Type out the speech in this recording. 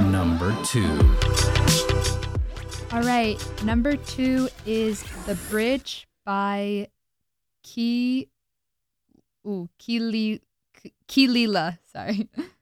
number 2. All right, number 2 is The Bridge by Keelila. Sorry.